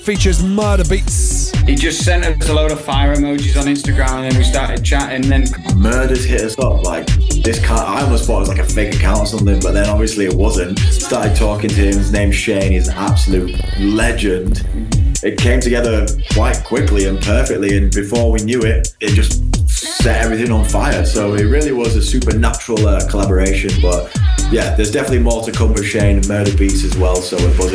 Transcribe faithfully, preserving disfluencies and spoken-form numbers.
features Murder Beats. He just sent us a load of fire emojis on Instagram and then we started chatting. Then Murders hit us up like this. Car- I almost thought it was like a fake account or something, but then obviously it wasn't. Started talking to him. His name's Shane. He's an absolute legend. It came together quite quickly and perfectly, and before we knew it, it just set everything on fire. So it really was a supernatural uh, collaboration. But yeah, there's definitely more to come with Shane and Murder Beats as well. So we're buzzing.